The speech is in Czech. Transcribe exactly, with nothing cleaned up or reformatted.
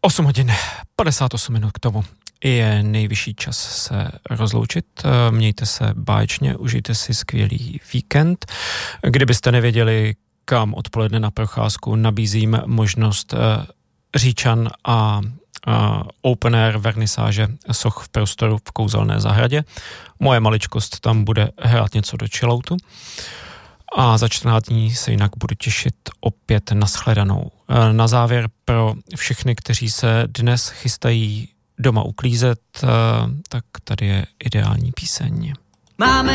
osm hodin, padesát osm minut k tomu. Je nejvyšší čas se rozloučit. Mějte se báječně, užijte si skvělý víkend. Kdybyste nevěděli, kam odpoledne na procházku, nabízím možnost Říčan a open air vernisáže soch v prostoru v Kouzelné zahradě. Moje maličkost tam bude hrát něco do chilloutu. A za čtrnáct dní se jinak budu těšit opět na shledanou. Na závěr pro všechny, kteří se dnes chystají doma uklízet, tak tady je ideální píseň. Máme